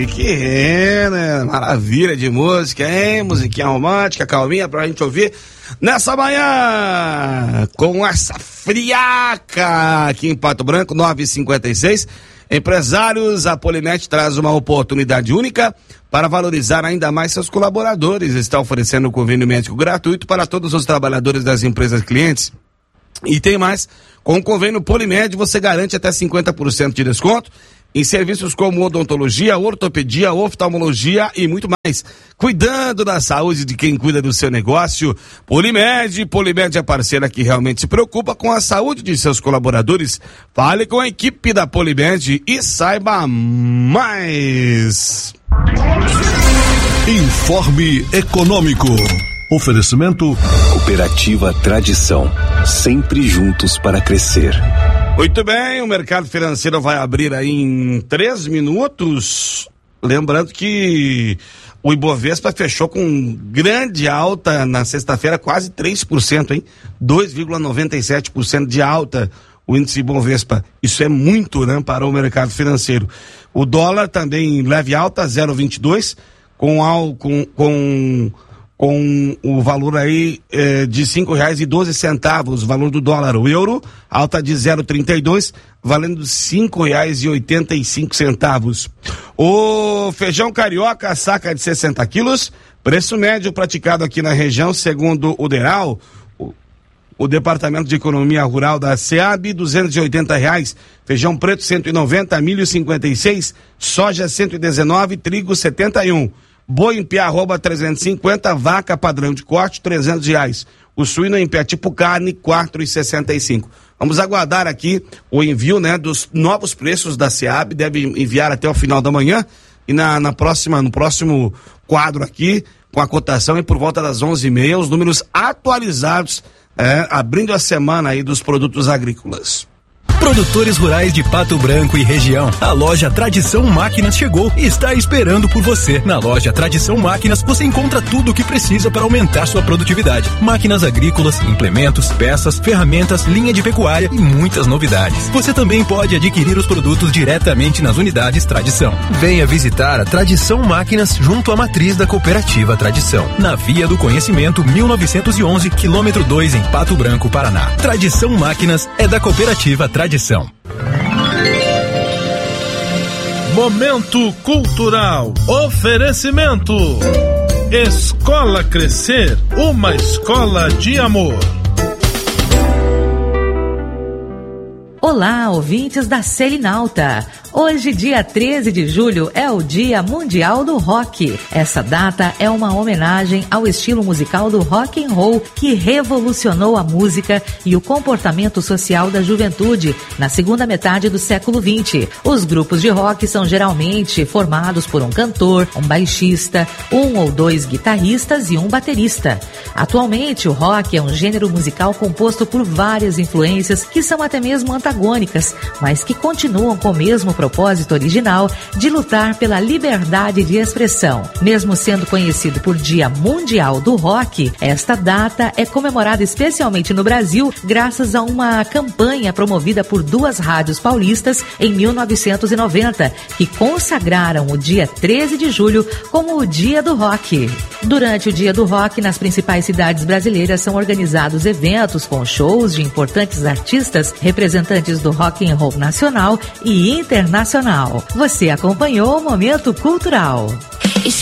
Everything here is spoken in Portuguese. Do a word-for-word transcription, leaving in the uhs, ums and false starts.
Que é, né? Maravilha de música, hein? Musiquinha romântica, calminha pra gente ouvir nessa manhã, com essa friaca aqui em Pato Branco, nove e cinquenta e seis. Empresários, a Polimed traz uma oportunidade única para valorizar ainda mais seus colaboradores. Está oferecendo o convênio médico gratuito para todos os trabalhadores das empresas clientes. E tem mais, com o convênio Polimed você garante até cinquenta por cento de desconto em serviços como odontologia, ortopedia, oftalmologia e muito mais. Cuidando da saúde de quem cuida do seu negócio, Polimed. Polimed é parceira que realmente se preocupa com a saúde de seus colaboradores. Fale com a equipe da Polimed e saiba mais. Informe Econômico. Oferecimento Cooperativa Tradição, sempre juntos para crescer. Muito bem, o mercado financeiro vai abrir aí em três minutos. Lembrando que o Ibovespa fechou com grande alta na sexta-feira, quase três por cento, hein? dois vírgula noventa e sete por cento de alta o índice Ibovespa. Isso é muito, né, para o mercado financeiro. O dólar também leve alta, zero vírgula vinte e dois, com, ao, com, com, com o valor aí eh, de cinco reais e doze centavos, o valor do dólar. O euro, alta de zero vírgula trinta e dois, valendo cinco reais e oitenta e cinco centavos. O feijão carioca, saca de sessenta quilos, preço médio praticado aqui na região, segundo o Deral, o, o Departamento de Economia Rural da SEAB, duzentos e oitenta reais. Feijão preto cento e noventa, milho cinquenta e seis, soja cento e dezenove, trigo setenta e um. Boi em pé arroba trezentos e cinquenta, vaca padrão de corte trezentos reais. O suíno em pé tipo carne quatro reais e sessenta e cinco. Vamos aguardar aqui o envio, né, dos novos preços da SEAB, deve enviar até o final da manhã e na, na próxima, no próximo quadro aqui, com a cotação e por volta das onze e meia, os números atualizados, é, abrindo a semana aí dos produtos agrícolas. Produtores rurais de Pato Branco e região, a loja Tradição Máquinas chegou e está esperando por você. Na loja Tradição Máquinas você encontra tudo o que precisa para aumentar sua produtividade. Máquinas agrícolas, implementos, peças, ferramentas, linha de pecuária e muitas novidades. Você também pode adquirir os produtos diretamente nas unidades Tradição. Venha visitar a Tradição Máquinas junto à matriz da Cooperativa Tradição, na Via do Conhecimento mil novecentos e onze, quilômetro dois, em Pato Branco, Paraná. Tradição Máquinas é da Cooperativa Tradição. Momento cultural. Oferecimento Escola Crescer, uma escola de amor. Olá, ouvintes da Selinalta. Hoje, dia treze de julho, é o Dia Mundial do Rock. Essa data é uma homenagem ao estilo musical do rock and roll, que revolucionou a música e o comportamento social da juventude na segunda metade do século vinte. Os grupos de rock são geralmente formados por um cantor, um baixista, um ou dois guitarristas e um baterista. Atualmente, o rock é um gênero musical composto por várias influências que são até mesmo antagônicas, mas que continuam com o mesmo propósito original de lutar pela liberdade de expressão. Mesmo sendo conhecido por Dia Mundial do Rock, esta data é comemorada especialmente no Brasil graças a uma campanha promovida por duas rádios paulistas em mil novecentos e noventa, que consagraram o dia treze de julho como o Dia do Rock. Durante o Dia do Rock, nas principais cidades brasileiras são organizados eventos com shows de importantes artistas, representantes do rock and roll nacional e internacional. Você acompanhou o Momento Cultural.